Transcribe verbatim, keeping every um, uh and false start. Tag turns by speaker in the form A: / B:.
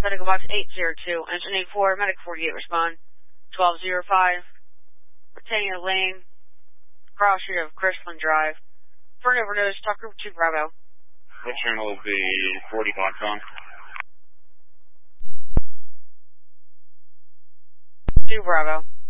A: Medical Box eight zero two, Engine eight four, Medic forty-eight, respond. twelve oh five, Britannia Lane, cross street of Crestland Drive. For an overdose, talk group two Bravo.
B: What channel will be forty Box on?
A: two Bravo.